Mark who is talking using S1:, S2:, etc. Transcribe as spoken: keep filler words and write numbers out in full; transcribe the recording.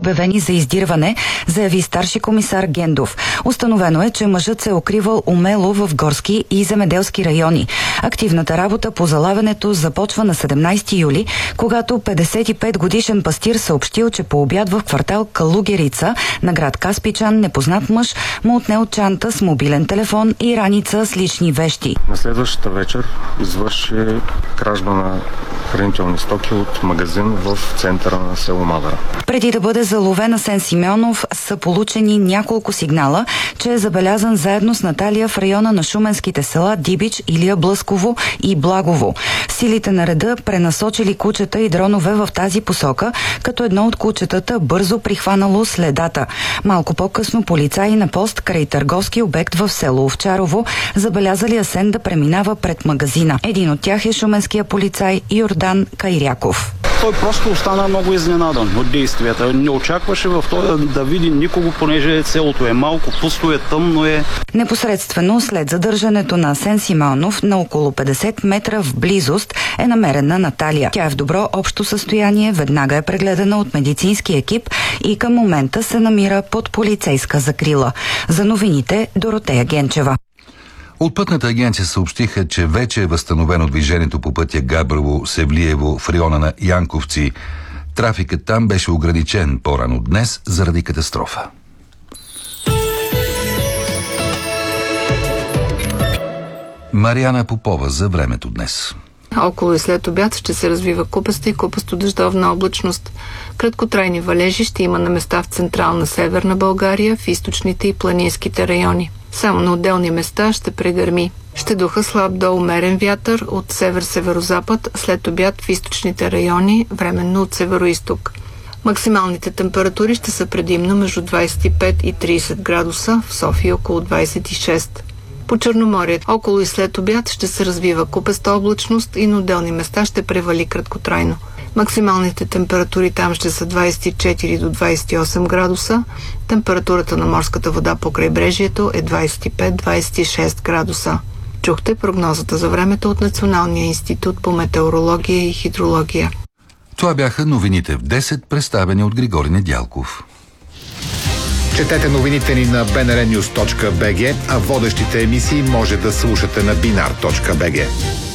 S1: обявени за издирване, заяви старши комисар Гендов. Установено е, че мъжът се е укривал умело в горски и земеделски райони. Активната работа по залавянето започва на седемнайсети юли, когато петдесет и пет годишен пастир съобщил, че по обяд в квартал Калугерица на град Каспичан непознат мъж му отнел чанта с мобилен телефон и раница с лични вещи.
S2: На следващата вечер извърши кражба на хранителни стоки от магазин в центъра на село Мавера.
S1: Преди да бъде заловен Асен Симеонов, са получени няколко сигнала, че е забелязан заедно с Наталия в района на шуменските села Дибич, Илия Блъсково и Благово. Силите на реда пренасочили кучета и дронове в тази посока, като едно от кучетата бързо прихванало следата. Малко по-късно полицаи на пост край търговски обект в село Овчарово забелязали Асен да преминава пред магазина. Един от тях е шуменския полицай Йордан Кайряков.
S3: Той просто остана много изненадан от действията. Не очакваше в това да види никого, понеже селото е малко, пусто е, тъмно е.
S1: Непосредствено след задържането на Асен Симеонов на около петдесет метра в близост е намерена Наталия. Тя е в добро общо състояние, веднага е прегледана от медицински екип и към момента се намира под полицейска закрила. За новините Доротея Генчева.
S4: От пътната агенция съобщиха, че вече е възстановено движението по пътя Габрово-Севлиево в района на Янковци. Трафикът там беше ограничен по-рано днес заради катастрофа. Мариана Попова за времето днес.
S5: Около и след обяд ще се развива купаста и купасто-дъждовна облачност. Краткотрайни валежи ще има на места в централна северна България, в източните и планинските райони. Само на отделни места ще прегърми. Ще духа слаб до умерен вятър от север-северозапад, след обяд в източните райони, временно от североизток. Максималните температури ще са предимно между двайсет и пет и трийсет градуса, в София около двайсет и шест. По Черноморието около и след обяд ще се развива купеста облачност и на отделни места ще превали краткотрайно. Максималните температури там ще са двайсет и четири до двайсет и осем градуса. Температурата на морската вода по крайбрежието е двайсет и пет до двайсет и шест градуса. Чухте прогнозата за времето от Националния институт по метеорология и хидрология.
S4: Това бяха новините в десет, представени от Григорий Недялков.
S6: Четете новините ни на би ен ар нюз точка би джи, а водещите емисии може да слушате на бинар точка би джи.